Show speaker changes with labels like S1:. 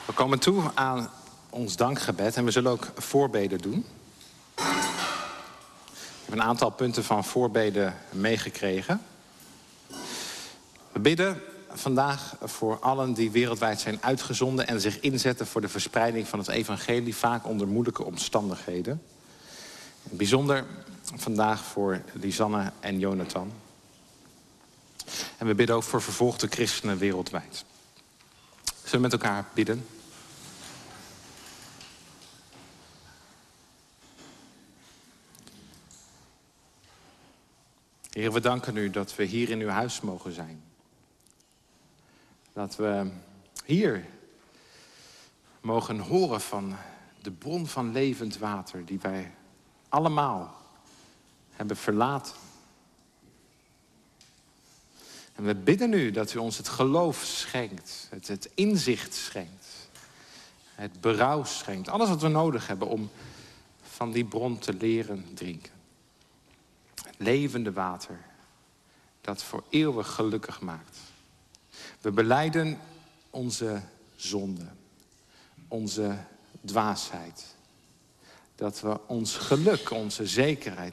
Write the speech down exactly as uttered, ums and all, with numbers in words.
S1: We komen toe aan ons dankgebed en we zullen ook voorbeden doen. Ik heb een aantal punten van voorbeden meegekregen. We bidden vandaag voor allen die wereldwijd zijn uitgezonden en zich inzetten voor de verspreiding van het evangelie, vaak onder moeilijke omstandigheden. Bijzonder vandaag voor Lisanne en Jonathan. En we bidden ook voor vervolgde christenen wereldwijd. Zullen we met elkaar bidden? Heer, we danken u dat we hier in uw huis mogen zijn. Dat we hier mogen horen van de bron van levend water die wij allemaal hebben verlaten. En we bidden u dat u ons het geloof schenkt, het, het inzicht schenkt, het berouw schenkt. Alles wat we nodig hebben om van die bron te leren drinken. Het levende water dat voor eeuwig gelukkig maakt. We belijden onze zonde, onze dwaasheid. Dat we ons geluk, onze zekerheid